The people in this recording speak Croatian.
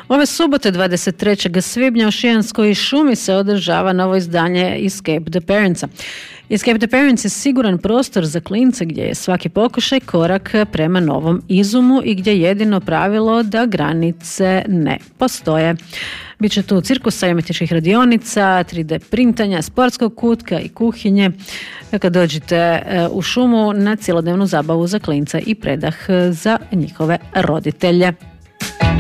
Ove subote 23. svibnja u Šijanskoj šumi se održava novo izdanje Escape the Parents-a. Escape the Parents je siguran prostor za klince gdje je svaki pokušaj korak prema novom izumu i gdje je jedino pravilo da granice ne postoje. Biće tu cirkusa i umjetničkih radionica, 3D printanja, sportskog kutka i kuhinje. Kad dođete u šumu na cjelodnevnu zabavu za klince i predah za njihove roditelje.